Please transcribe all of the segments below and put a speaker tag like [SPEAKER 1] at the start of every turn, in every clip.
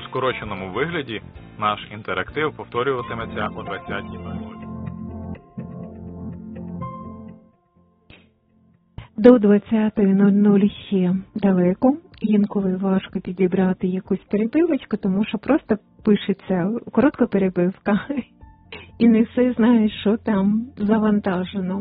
[SPEAKER 1] скороченому вигляді наш інтерактив повторюватиметься о 20:00.
[SPEAKER 2] До 20:00 ще далеко. Інколи важко підібрати якусь перебивочку, тому що просто пишеться коротка перебивка. І не все знаєш, що там завантажено.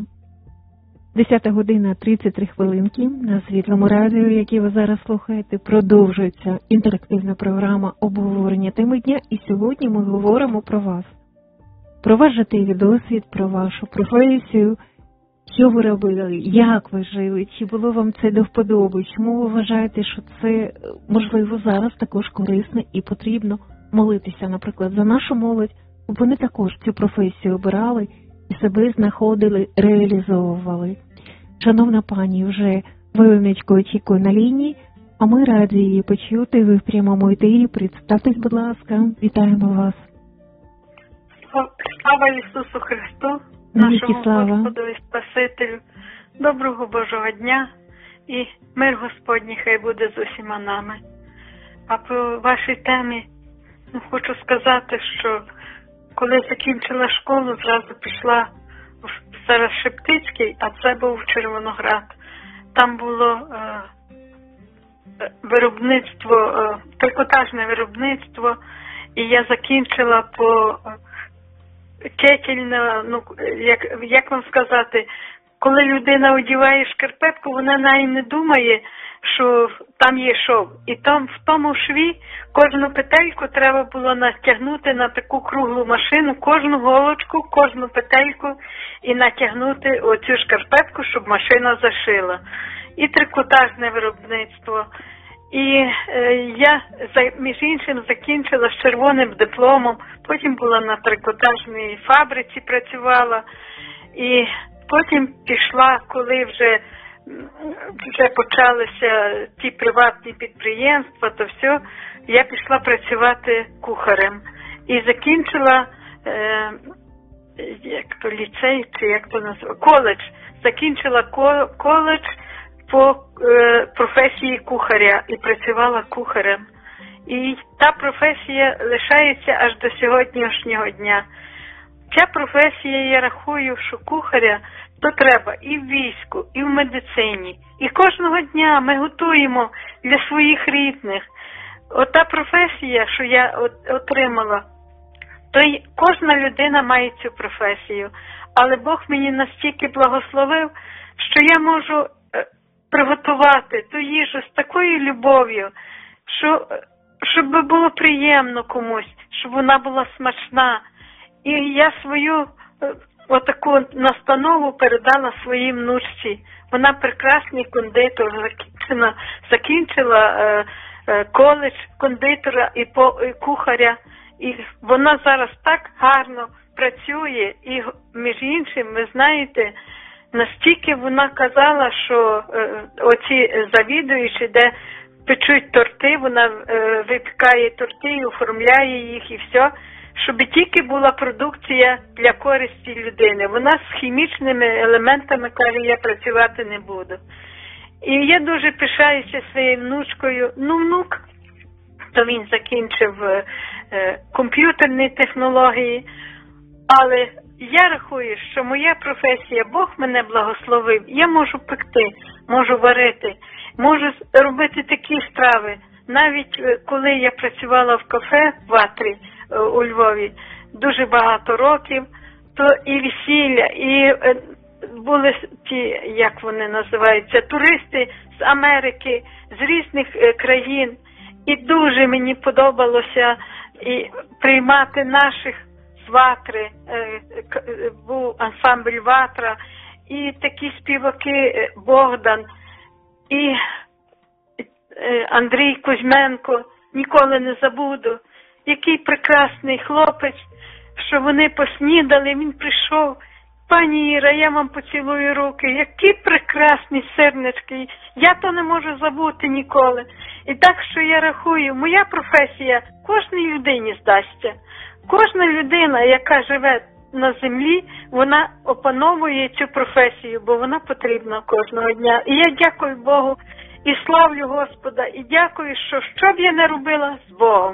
[SPEAKER 2] 10:33 на Світлому радіо, яке ви зараз слухаєте, продовжується інтерактивна програма обговорення теми дня. І сьогодні ми говоримо про вас. Про ваш життєвий досвід, про вашу професію. Що ви робили, як ви жили, чи було вам це до вподоби, чому ви вважаєте, що це, можливо, зараз також корисно і потрібно молитися, наприклад, за нашу молодь, бо вони також цю професію обирали і себе знаходили, реалізовували. Шановна пані, вже Войовничко очікує на лінії, а ми раді її почути, ви в прямому етері. Представтесь, будь ласка, вітаємо вас.
[SPEAKER 3] Слава Ісусу Христу! Нашому Господу і Спасителю, доброго Божого дня і мир Господній хай буде з усіма нами. А по вашій темі хочу сказати, що коли закінчила школу, зразу пішла в Старошептицький, а це був Червоноград. Там було виробництво, трикотажне виробництво, і я закінчила по кетельна, як вам сказати, коли людина одягає шкарпетку, вона навіть не думає, що там є шов. І там в тому шві кожну петельку треба було натягнути на таку круглу машину, кожну голочку, кожну петельку і натягнути оцю шкарпетку, щоб машина зашила. І трикотажне виробництво. І я, між іншим, закінчила з червоним дипломом, потім була на трикотажній фабриці, працювала, і потім пішла, коли вже почалися ті приватні підприємства, то все, я пішла працювати кухарем. І закінчила, ліцей, чи як то називається, коледж. Закінчила коледж по професії кухаря і працювала кухарем. І та професія лишається аж до сьогоднішнього дня. Ця професія, я рахую, що кухаря то треба і в війську, і в медицині. І кожного дня ми готуємо для своїх рідних. Ота професія, що я отримала, то й кожна людина має цю професію. Але Бог мені настільки благословив, що я можу приготувати ту їжу з такою любов'ю, щоб було приємно комусь, щоб вона була смачна. І я свою отаку настанову передала своїй внучці. Вона прекрасний кондитер, закінчила коледж кондитера і кухаря. І вона зараз так гарно працює. І, між іншим, ви знаєте, настільки вона казала, що оці завідуючі, де печуть торти, вона випікає торти і оформляє їх і все, щоб тільки була продукція для користі людини. Вона з хімічними елементами, каже, я працювати не буду. І я дуже пишаюся своєю внучкою. Внук, то він закінчив комп'ютерні технології, але я рахую, що моя професія, Бог мене благословив, я можу пекти, можу варити, можу робити такі страви. Навіть коли я працювала в кафе в Ватрі у Львові дуже багато років, то і весілля, і були ті, як вони називаються, туристи з Америки, з різних країн. І дуже мені подобалося і приймати наших з Ватри, був ансамбль Ватра, і такі співаки Богдан, і Андрій Кузьменко, ніколи не забуду. Який прекрасний хлопець, що вони поснідали, він прийшов. Пані Іра, я вам поцілую руки, які прекрасні сирнички, я то не можу забути ніколи. І так, що я рахую, моя професія кожній людині здасться. Кожна людина, яка живе на землі, вона опановує цю професію, бо вона потрібна кожного дня. І я дякую Богу і славлю Господа, і дякую, що б я не робила з Богом.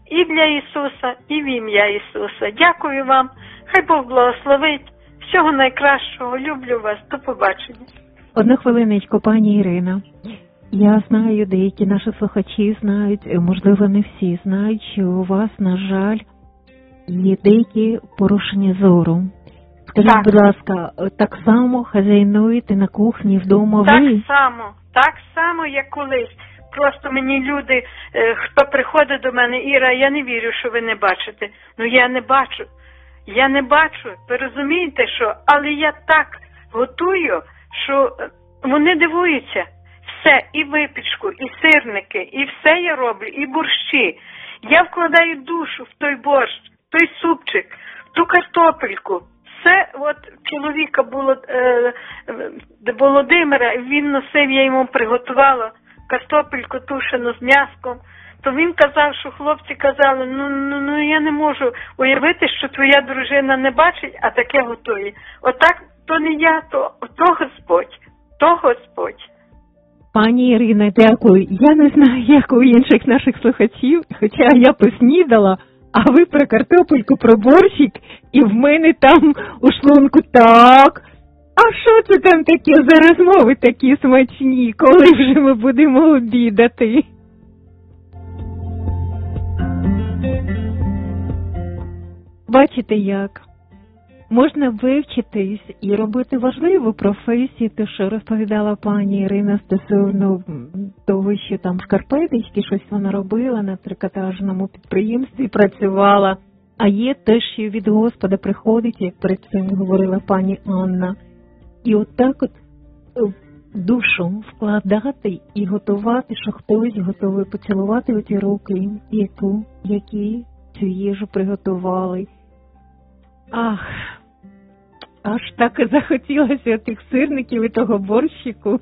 [SPEAKER 3] і для Ісуса, і в ім'я Ісуса. Дякую вам. Хай Бог благословить. Всього найкращого. Люблю вас. До побачення.
[SPEAKER 2] Одну хвилиночку, пані Ірина. Я знаю, деякі наші слухачі знають, можливо, не всі знають, що у вас, на жаль, є деякі порушення зору. Скажіть,
[SPEAKER 3] Так.
[SPEAKER 2] будь ласка, так само хазяйнуєте на кухні вдома ви?
[SPEAKER 3] Так само, як колись. Просто мені люди, хто приходить до мене, Іра, я не вірю, що ви не бачите. Ну, я не бачу, ви розумієте, що? Але я так готую, що вони дивуються. Все, і випічку, і сирники, і все я роблю, і борщі. Я вкладаю душу в той борщ, в той супчик, в ту картопельку. Все, от чоловіка було, Володимира, він носив, я йому приготувала картопельку тушену з м'яском. То він казав, що хлопці казали, ну я не можу уявити, що твоя дружина не бачить, а таке готує. Отак, то не я, то Господь.
[SPEAKER 2] Пані Ірино, дякую. Я не знаю, як у інших наших слухачів, хоча я поснідала, а ви про картопельку, про борщик, і в мене там у шлунку так. А що це там таке за розмови такі смачні, коли вже ми будемо обідати? Бачите як? Можна вивчитись і робити важливу професію, те, що розповідала пані Ірина стосовно того, що там шкарпеточки, щось вона робила на трикотажному підприємстві, працювала. А є те, що від Господа приходить, як перед цим говорила пані Анна. І отак от душу вкладати і готувати, що хтось готовий поцілувати оті руки, які цю їжу приготували. Ах, аж так і захотілося тих сирників і того борщику.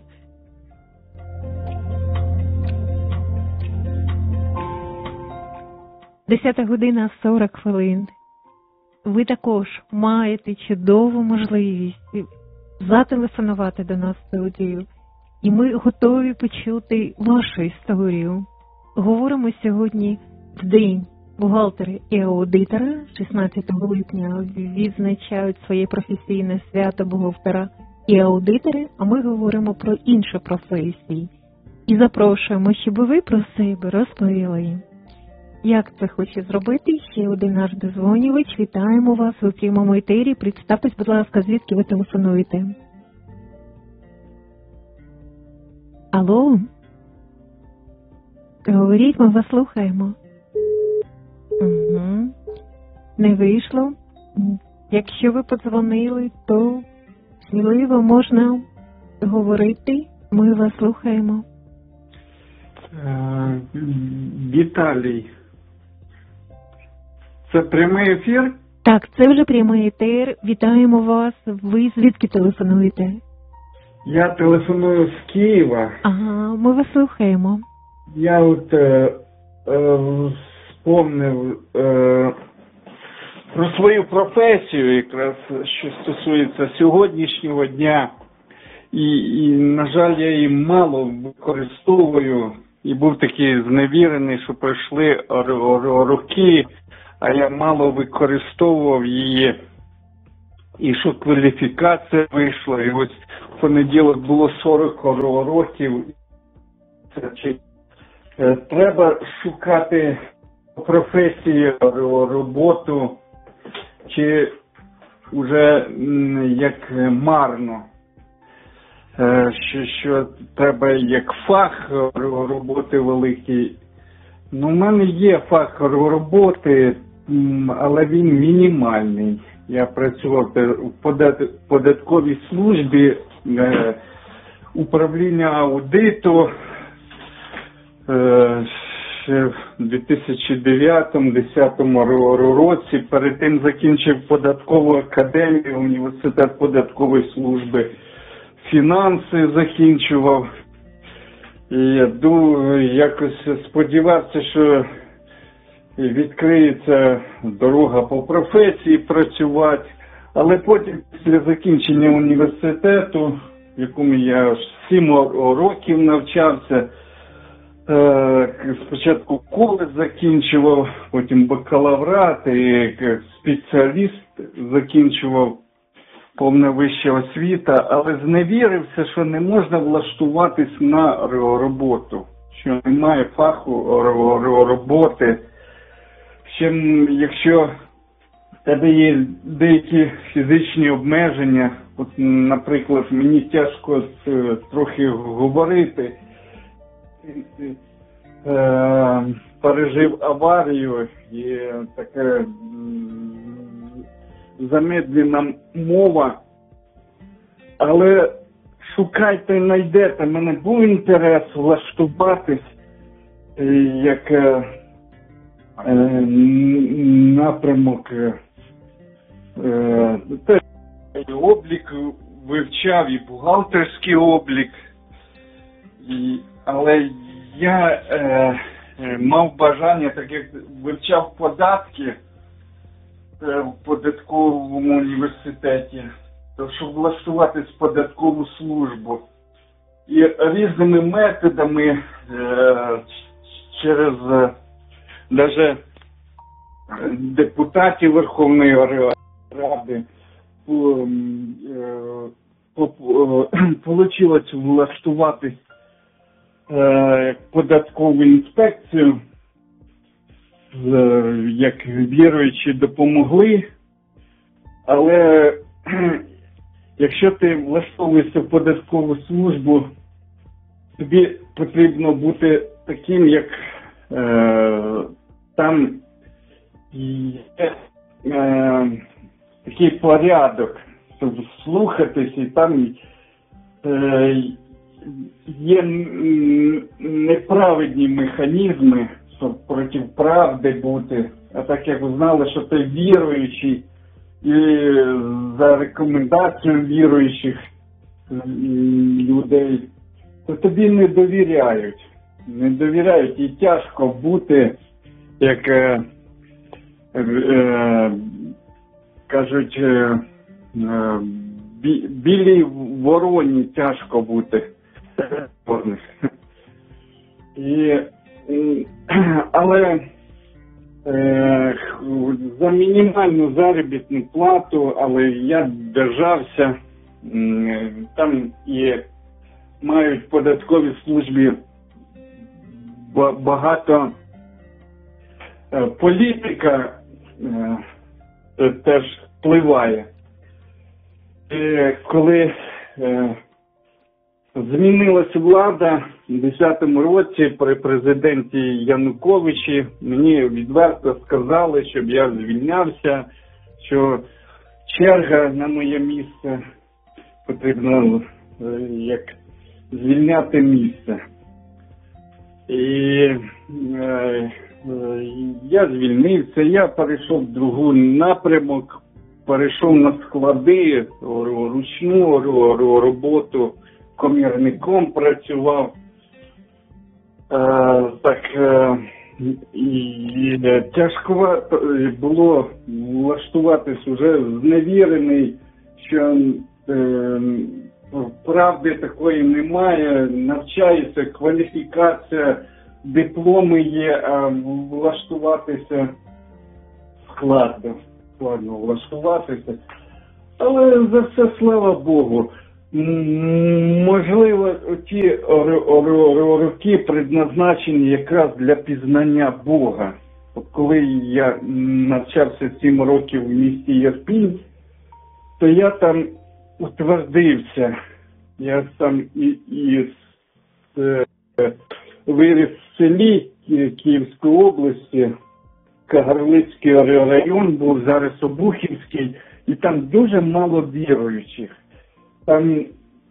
[SPEAKER 2] Десята година 40 хвилин. Ви також маєте чудову можливість зателефонувати до нас в студію. І ми готові почути вашу історію. Говоримо сьогодні в день бухгалтера і аудитора. 16 липня відзначають своє професійне свято бухгалтера і аудитори, а ми говоримо про інші професії. І запрошуємо, щоб ви про себе розповіли. Як це хоче зробити ще один наш дозвонювач. Вітаємо вас у прямому етері. Представтесь, будь ласка, звідки ви телефонуєте? Алло? Говоріть, ми вас слухаємо. Угу. Не вийшло. Якщо ви подзвонили, то сміливо можна говорити. Ми вас слухаємо.
[SPEAKER 4] Віталій. Це прямий ефір?
[SPEAKER 2] Так, це вже прямий ефір. Вітаємо вас. Ви звідки телефонуєте?
[SPEAKER 4] Я телефоную з Києва.
[SPEAKER 2] Ага, ми вас слухаємо.
[SPEAKER 4] Я от вспомнив про свою професію, якраз що стосується сьогоднішнього дня. І на жаль, я її мало використовую. І був такий зневірений, що пройшли роки, а я мало використовував її. І що кваліфікація вийшла. І ось в понеділок було 40 років. Треба шукати професію, роботу, чи вже як марно. Що треба як фах роботи великий. Ну, в мене є фах роботи, але він мінімальний. Я працював в податковій службі, управління аудиту ще в 2009-2010 році. Перед тим закінчив податкову академію, університет податкової служби. Фінанси закінчував. І я якось сподівався, що відкриється дорога по професії працювати. Але потім, після закінчення університету, в якому я 7 років навчався, спочатку коледж закінчував, потім бакалаврат і спеціаліст закінчував, повна вища освіта, але зневірився, що не можна влаштуватись на роботу, що немає фаху роботи. Якщо в тебе є деякі фізичні обмеження, от, наприклад, мені тяжко трохи говорити, пережив аварію і така замедлена мова, але шукайте, знайдете. Мене був інтерес влаштуватись як напрямок, і облік вивчав, і бухгалтерський облік, але я мав бажання, так як вивчав податки в податковому університеті, то щоб влаштуватись в податкову службу. І різними методами через навіть депутатів Верховної Ради вийшло влаштуватись податкову інспекцію, як віруючі допомогли, але якщо ти влаштовуєшся в податкову службу, тобі потрібно бути таким, як там є такий порядок, щоб слухатись, і там є неправедні механізми, щоб проти правди бути. А так як ви знали, що ти віруючий, і за рекомендацією віруючих людей, то тобі не довіряють. Не довіряють, і тяжко бути, як кажуть, білій вороні тяжко бути. Але за мінімальну заробітну плату, але я держався, там і мають в податковій службі багато політика теж впливає. І коли змінилася влада у 2010 році при президенті Януковичі, мені відверто сказали, щоб я звільнявся, що черга на моє місце, потрібно як звільняти місце. І я звільнився, я перейшов в другий напрямок, перейшов на склади, ручну роботу, комірником працював. І тяжко було влаштуватись, уже зневірений, що правди такої немає, навчаюся, кваліфікація, дипломи є, а влаштуватися складно влаштуватися. Але за все, слава Богу. Можливо, ті роки предназначені якраз для пізнання Бога. От коли я навчався 7 років в місті Ірпінь, то я там утвердився. Я там виріс в селі Київської області, Кагарлицький район був, зараз Обухівський, і там дуже мало віруючих. Там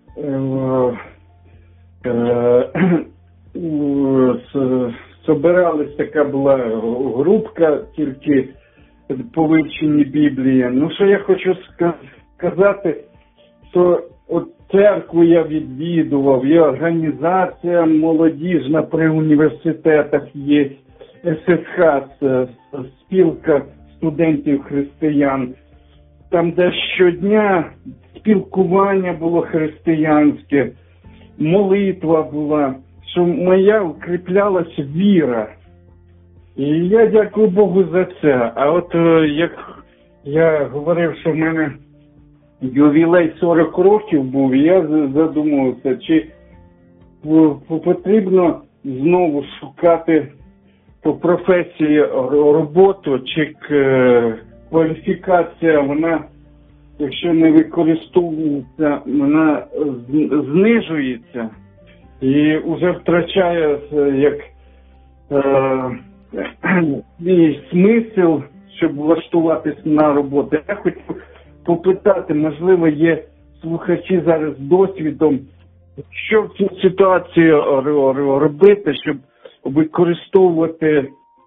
[SPEAKER 4] собиралась така була групка тільки по вивченні Біблії. Ну, що я хочу сказати, що от церкву я відвідував, є організація молодіжна при університетах є, ССХ, спілка студентів-християн. Там де щодня спілкування було християнське, молитва була. що моя укріплялася віра. І я дякую Богу за це. А от як я говорив, що в мене ювілей 40 років був, я задумався, чи потрібно знову шукати по професії роботу, чи кваліфікація, вона, якщо не використовується, вона знижується і вже втрачає як і смисл, щоб влаштуватись на роботу. Я хочу попитати, можливо, є слухачі зараз з досвідом, що в цій ситуації робити, щоб використовувати,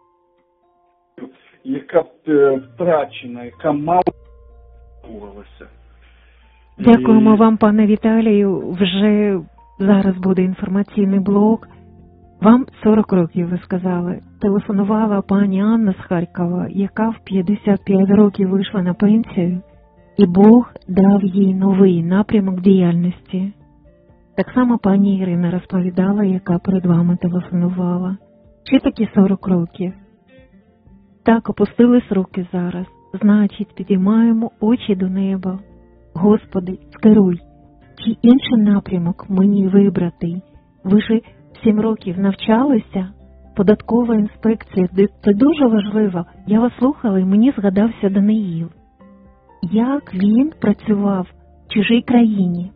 [SPEAKER 4] яка втрачена, яка мало використовувалася.
[SPEAKER 2] Дякуємо вам, пане Віталію. Вже зараз буде інформаційний блок. Вам 40 років, ви сказали. Телефонувала пані Анна з Харкова, яка в 55 років вийшла на пенсію, і Бог дав їй новий напрямок діяльності. Так само пані Ірина розповідала, яка перед вами телефонувала. Чи такі 40 років? Так, опустились руки зараз. Значить, підіймаємо очі до неба. Господи, скеруй, чи інший напрямок мені вибрати? Ви ж 7 років навчалися? Податкова інспекція, це дуже важливо. Я вас слухала, і мені згадався Даниїл. Як він працював в чужій країні.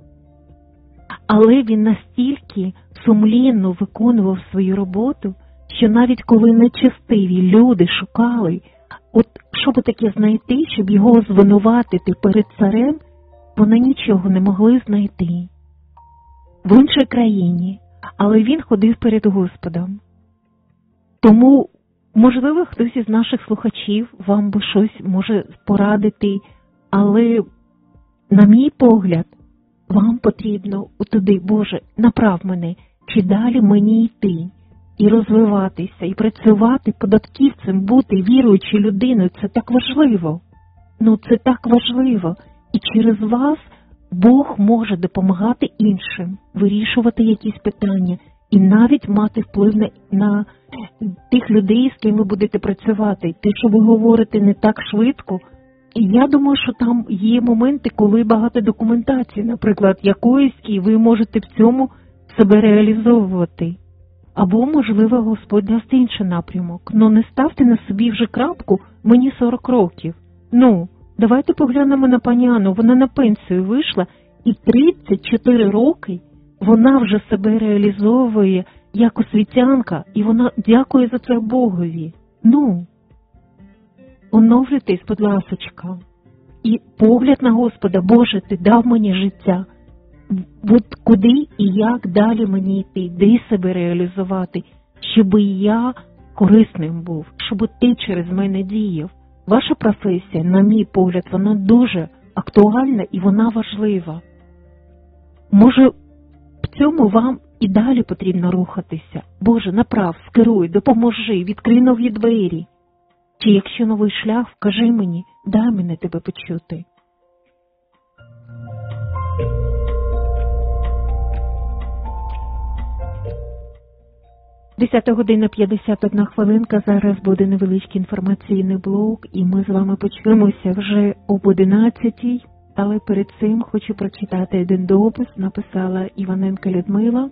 [SPEAKER 2] Але він настільки сумлінно виконував свою роботу, що навіть коли нечестиві люди шукали, от щоб таке знайти, щоб його звинуватити перед царем, вони нічого не могли знайти. В іншій країні, але він ходив перед Господом. Тому, можливо, хтось із наших слухачів вам би щось може порадити, але, на мій погляд, вам потрібно туди, Боже, направ мене, чи далі мені йти, і розвиватися, і працювати податківцем, бути віруючою людиною. Це так важливо. Це так важливо. І через вас Бог може допомагати іншим, вирішувати якісь питання, і навіть мати вплив на тих людей, з ким ви будете працювати. Те, що ви говорите не так швидко, і я думаю, що там є моменти, коли багато документації, наприклад, якоїсь, і ви можете в цьому себе реалізовувати. Або, можливо, Господь дасть інший напрямок. Не ставте на собі вже крапку, мені 40 років. Давайте поглянемо на пані Анну. Вона на пенсію вийшла, і 34 роки вона вже себе реалізовує як освітянка, і вона дякує за це Богові. Оновлюйтесь, будь ласочка. І погляд на Господа: Боже, Ти дав мені життя. От куди і як далі мені йти, де себе реалізувати, щоб я корисним був, щоб Ти через мене діяв. Ваша професія, на мій погляд, вона дуже актуальна і вона важлива. Може, в цьому вам і далі потрібно рухатися. Боже, направ, скеруй, допоможи, відкрий нові двері. Чи якщо новий шлях, вкажи мені, дай мене тебе почути. Десята година 51 хвилинка. Зараз буде невеличкий інформаційний блок, і ми з вами почуємося вже об 11-й. Але перед цим хочу прочитати один допис. Написала Іваненко Людмила.